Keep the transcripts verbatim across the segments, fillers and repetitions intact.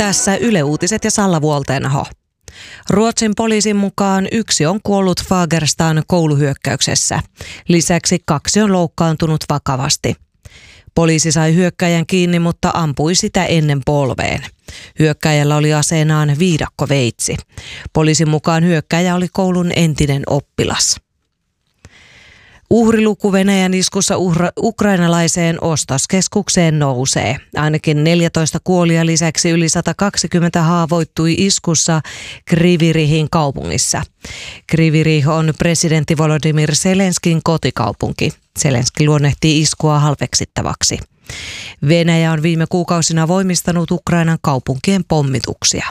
Tässä Yle Uutiset ja Salla Vuoltenho. Ruotsin poliisin mukaan yksi on kuollut Fagerstan kouluhyökkäyksessä. Lisäksi kaksi on loukkaantunut vakavasti. Poliisi sai hyökkäjän kiinni, mutta ampui sitä ennen polveen. Hyökkäjällä oli aseenaan viidakkoveitsi. Poliisin mukaan hyökkäjä oli koulun entinen oppilas. Uhriluku Venäjän iskussa uhra- ukrainalaiseen ostoskeskukseen nousee. Ainakin neljätoista kuoli ja lisäksi yli sata kaksikymmentä haavoittui iskussa Kryvyi-Rihin kaupungissa. Kryvyi-Rih on presidentti Volodymyr Zelenskin kotikaupunki. Zelenski luonnehtii iskua halveksittavaksi. Venäjä on viime kuukausina voimistanut Ukrainan kaupunkien pommituksia.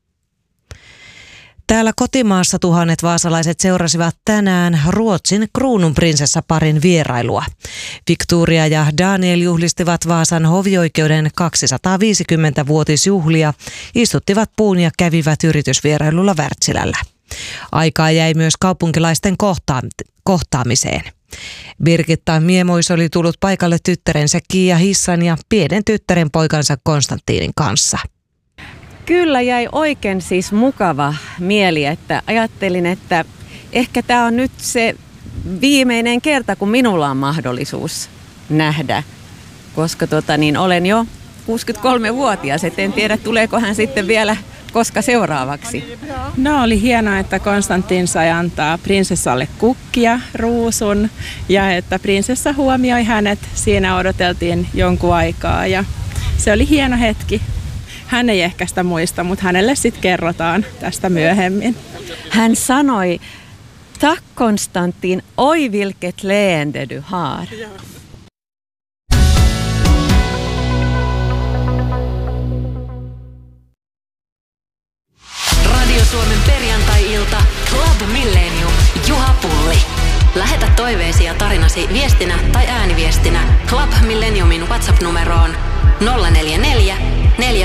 Täällä kotimaassa tuhannet vaasalaiset seurasivat tänään Ruotsin kruununprinsessaparin vierailua. Victoria ja Daniel juhlistivat Vaasan hovioikeuden kaksisataaviisikymmentävuotisjuhlia, istuttivat puun ja kävivät yritysvierailulla Wärtsilällä. Aikaa jäi myös kaupunkilaisten kohta- kohtaamiseen. Birgitta Miemois oli tullut paikalle tyttärensä Kiia Hissan ja pienen tyttären poikansa Konstantiinin kanssa. Kyllä jäi oikein siis mukava mieli, että ajattelin, että ehkä tämä on nyt se viimeinen kerta, kun minulla on mahdollisuus nähdä, koska tota, niin olen jo kuusikymmentäkolmevuotias, et en tiedä tuleeko hän sitten vielä koska seuraavaksi. No oli hienoa, että Konstantin sai antaa prinsessalle kukkia, ruusun ja että prinsessa huomioi hänet. Siinä odoteltiin jonkun aikaa ja se oli hieno hetki. Hän ei ehkä sitä muista, mutta hänelle sitten kerrotaan tästä myöhemmin. Hän sanoi, tack Konstantin, oi vilket leende du har. Radio Suomen perjantai-ilta Club Millennium Juha Pulli. Lähetä toiveesi ja tarinasi viestinä tai ääniviestinä Club Millenniumin WhatsApp-numeroon nolla neljä neljä neljä